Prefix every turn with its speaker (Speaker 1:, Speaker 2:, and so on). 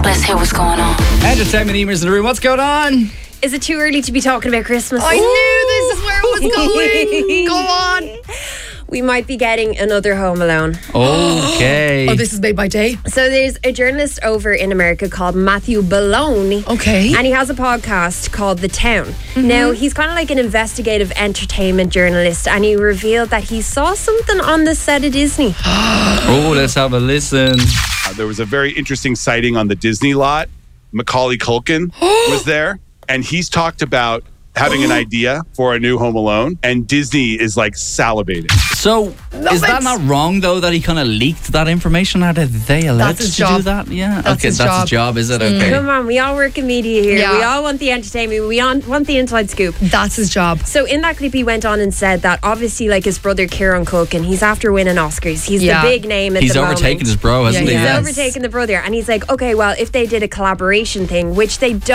Speaker 1: Let's hear what's going on.
Speaker 2: Entertainment emails in the room. What's going on?
Speaker 3: Is it too early to be talking about Christmas?
Speaker 4: I knew this is where it was going. Go on.
Speaker 3: We might be getting another Home Alone.
Speaker 2: Okay.
Speaker 4: Oh, this is made by Day.
Speaker 3: So there's a journalist over in America called Matthew Baloney.
Speaker 4: Okay.
Speaker 3: And he has a podcast called The Town. Now, he's kind of like an investigative entertainment journalist, and he revealed that he saw something on the set of Disney.
Speaker 2: Oh, let's have a listen.
Speaker 5: There was a very interesting sighting on the Disney lot. Macaulay Culkin was there, and he's talked about having an idea for a new Home Alone, and Disney is like salivating.
Speaker 2: So, is that not wrong, though, that he kind of leaked that information? Are they allowed
Speaker 4: That's his
Speaker 2: to
Speaker 4: job.
Speaker 2: do that? Yeah.
Speaker 4: That's
Speaker 2: okay,
Speaker 4: his
Speaker 2: that's
Speaker 4: job.
Speaker 2: his job, is it? Okay.
Speaker 3: Come on, we all work in media here.
Speaker 4: Yeah.
Speaker 3: We all want the entertainment. We all want the inside scoop.
Speaker 4: That's his job.
Speaker 3: So in that clip, he went on and said that obviously, like his brother Kieran Culkin, he's after winning Oscars. He's
Speaker 4: Yeah.
Speaker 3: the big name at
Speaker 2: He's
Speaker 3: the moment.
Speaker 2: overtaken his bro, hasn't
Speaker 4: Yeah,
Speaker 2: he?
Speaker 4: he
Speaker 3: He's
Speaker 4: has.
Speaker 3: overtaken the brother, and he's like, okay, well, if they did a collaboration thing, which they don't.